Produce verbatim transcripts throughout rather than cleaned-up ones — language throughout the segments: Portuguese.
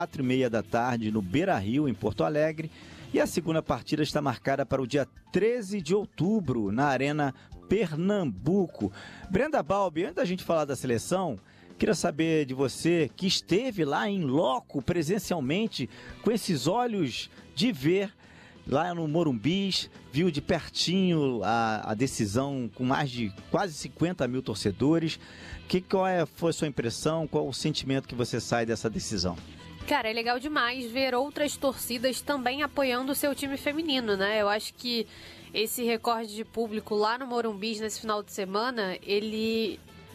quatro e meia da tarde no Beira-Rio, em Porto Alegre. E a segunda partida está marcada para o dia treze de outubro, na Arena Pernambuco. Brenda Balbi, antes da gente falar da seleção, queria saber de você, que esteve lá em loco, presencialmente, com esses olhos de ver, lá no Morumbi, viu de pertinho a, a decisão com mais de quase cinquenta mil torcedores. Que, qual é, foi a sua impressão? Qual o sentimento que você sai dessa decisão? Cara, é legal demais ver outras torcidas também apoiando o seu time feminino, né? Eu acho que esse recorde de público lá no Morumbi nesse final de semana, ele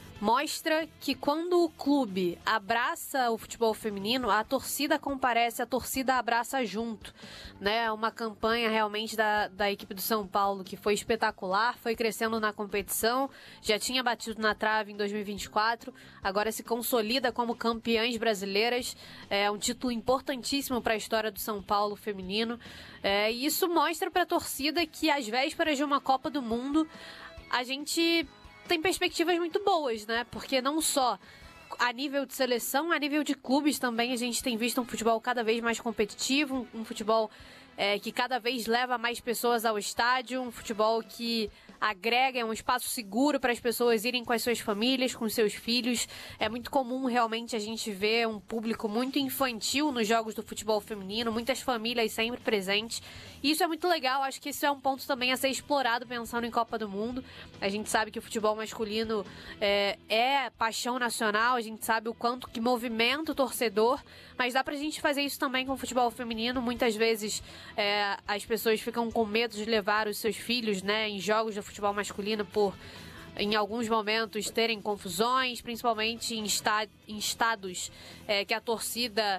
mostra que quando o clube abraça o futebol feminino, a torcida comparece, a torcida abraça junto, né? Uma campanha realmente da, da equipe do São Paulo que foi espetacular, foi crescendo na competição, já tinha batido na trave em dois mil e vinte e quatro, agora se consolida como campeãs brasileiras, é um título importantíssimo para a história do São Paulo feminino, é, e isso mostra para a torcida que às vésperas de uma Copa do Mundo, a gente tem perspectivas muito boas, né? Porque não só a nível de seleção, a nível de clubes também a gente tem visto um futebol cada vez mais competitivo, um, um futebol é, que cada vez leva mais pessoas ao estádio, um futebol que agrega, é um espaço seguro para as pessoas irem com as suas famílias, com os seus filhos. É muito comum realmente a gente ver um público muito infantil nos jogos do futebol feminino, muitas famílias sempre presentes. E isso é muito legal, acho que isso é um ponto também a ser explorado pensando em Copa do Mundo. A gente sabe que o futebol masculino é, é paixão nacional, a gente sabe o quanto que movimenta o torcedor, mas dá pra gente fazer isso também com o futebol feminino. Muitas vezes é, as pessoas ficam com medo de levar os seus filhos, né, em jogos do futebol masculino por, em alguns momentos, terem confusões, principalmente em, esta, em estados é, que a torcida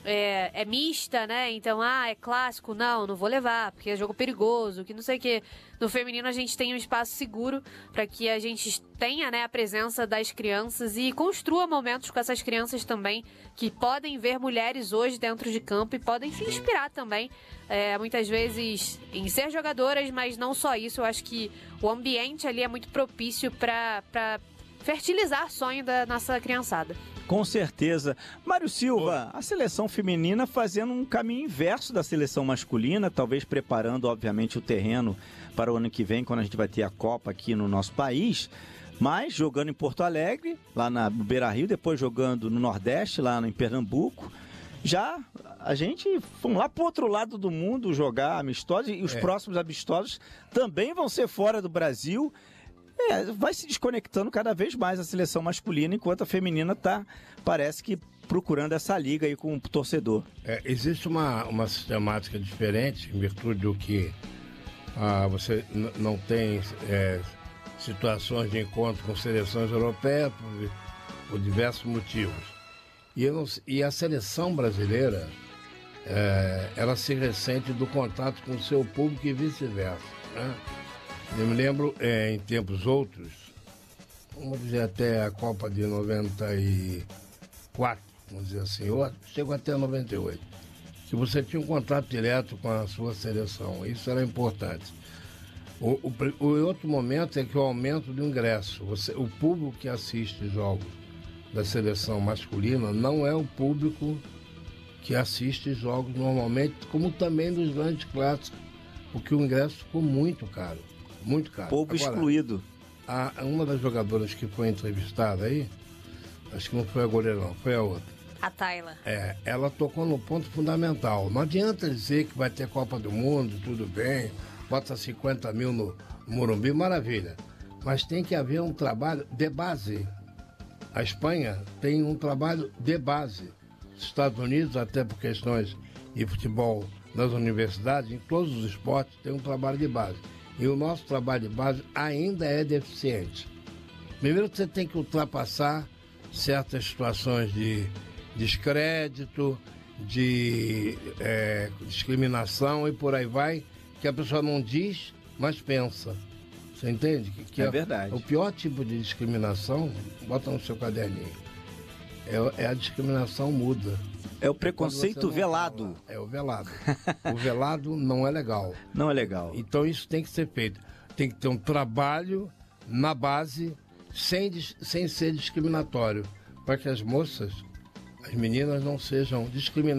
é, é mista, né? Então, ah, é clássico, não, não vou levar, porque é jogo perigoso, que não sei o quê. No feminino a gente tem um espaço seguro para que a gente tenha, né, a presença das crianças e construa momentos com essas crianças também, que podem ver mulheres hoje dentro de campo e podem se inspirar também, é, muitas vezes em ser jogadoras, mas não só isso. Eu acho que o ambiente ali é muito propício para para fertilizar sonho da nossa criançada. Com certeza. Mário Silva, a seleção feminina fazendo um caminho inverso da seleção masculina, talvez preparando, obviamente, o terreno para o ano que vem, quando a gente vai ter a Copa aqui no nosso país, mas jogando em Porto Alegre, lá na Beira-Rio, depois jogando no Nordeste, lá em Pernambuco. Já a gente vamos lá para o outro lado do mundo jogar amistosos, e os é. próximos amistosos também vão ser fora do Brasil. É, vai se desconectando cada vez mais a seleção masculina, enquanto a feminina está, parece que, procurando essa liga aí com o torcedor. É, existe uma, uma sistemática diferente, em virtude do que ah, você n- não tem é, situações de encontro com seleções europeias por, por diversos motivos. E, eu não, e a seleção brasileira, é, ela se ressente do contato com o seu público e vice-versa, né? Eu me lembro, é, em tempos outros, vamos dizer até a Copa de noventa e quatro, vamos dizer assim, ou chegou até noventa e oito, que você tinha um contato direto com a sua seleção, isso era importante. O, o, o outro momento é que o aumento do ingresso, você, o público que assiste jogos da seleção masculina não é o público que assiste jogos normalmente, como também dos grandes clássicos, porque o ingresso ficou muito caro. Muito caro. Povo Agora, excluído. A, uma das jogadoras que foi entrevistada aí, acho que não foi a goleira não, foi a outra. A Tayla. É, ela tocou no ponto fundamental. Não adianta dizer que vai ter Copa do Mundo, tudo bem, bota cinquenta mil no Morumbi, maravilha. Mas tem que haver um trabalho de base. A Espanha tem um trabalho de base. Os Estados Unidos, até por questões de futebol nas universidades, em todos os esportes, tem um trabalho de base. E o nosso trabalho de base ainda é deficiente. Primeiro você tem que ultrapassar certas situações de descrédito, de é, discriminação e por aí vai, que a pessoa não diz, mas pensa. Você entende? Que, que é, é verdade. O pior tipo de discriminação, bota no seu caderninho, é, é a discriminação muda. É o preconceito velado. Fala. É o velado. O velado não é legal. Não é legal. Então isso tem que ser feito. Tem que ter um trabalho na base, sem, sem ser discriminatório, para que as moças as meninas não sejam discriminadas